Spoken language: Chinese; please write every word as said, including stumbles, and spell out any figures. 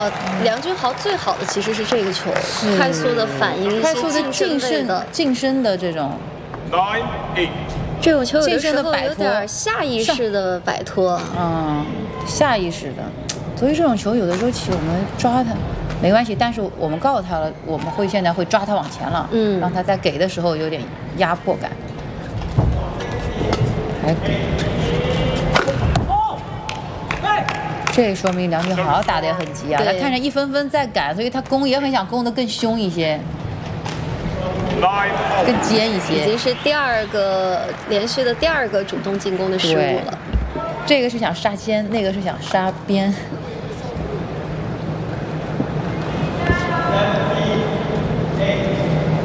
呃，梁君豪最好的其实是这个球，快速的反应一些快速的近身的近身的这种。 Nine eight。 这种球有的时候有点下意识的摆脱， 嗯，下意识的。所以这种球有的时候起我们抓它没关系，但是我们告诉他了，我们会现在会抓他往前了， 嗯， 让他在给的时候有点压迫感，还给。这说明梁君豪打得也很急啊，他看着一分分在赶，所以他攻也很想攻得更凶一些，更尖一些。 已经是第二个连续的第二个主动进攻的失误了。 这个是想杀尖，那个是想杀边。